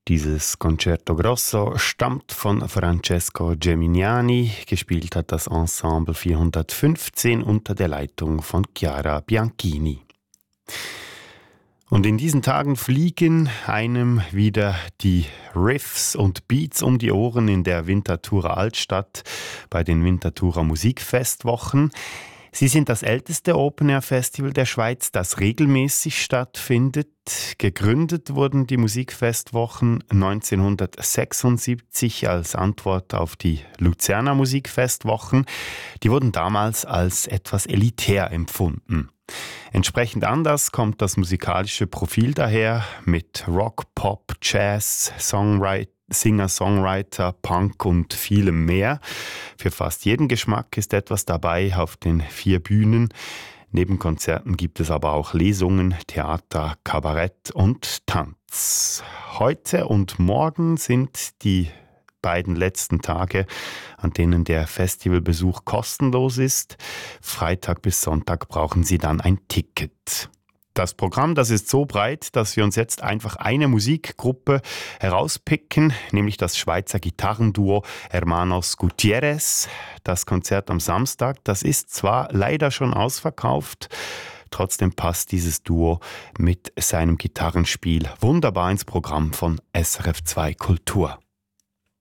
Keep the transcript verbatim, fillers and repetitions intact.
Dieses Concerto Grosso stammt von Francesco Geminiani. Gespielt hat das Ensemble vierhundertfünfzehn unter der Leitung von Chiara Bianchini. Und in diesen Tagen fliegen einem wieder die Riffs und Beats um die Ohren in der Winterthurer Altstadt bei den Winterthurer Musikfestwochen. Sie sind das älteste Open-Air-Festival der Schweiz, das regelmäßig stattfindet. Gegründet wurden die Musikfestwochen neunzehnhundertsechsundsiebzig als Antwort auf die Luzerner Musikfestwochen. Die wurden damals als etwas elitär empfunden. Entsprechend anders kommt das musikalische Profil daher mit Rock, Pop, Jazz, Songwriting, Singer, Songwriter, Punk und vielem mehr. Für fast jeden Geschmack ist etwas dabei auf den vier Bühnen. Neben Konzerten gibt es aber auch Lesungen, Theater, Kabarett und Tanz. Heute und morgen sind die beiden letzten Tage, an denen der Festivalbesuch kostenlos ist. Freitag bis Sonntag brauchen Sie dann ein Ticket. Das Programm, das ist so breit, dass wir uns jetzt einfach eine Musikgruppe herauspicken, nämlich das Schweizer Gitarrenduo Hermanos Gutierrez. Das Konzert am Samstag, das ist zwar leider schon ausverkauft, trotzdem passt dieses Duo mit seinem Gitarrenspiel wunderbar ins Programm von S R F zwei Kultur.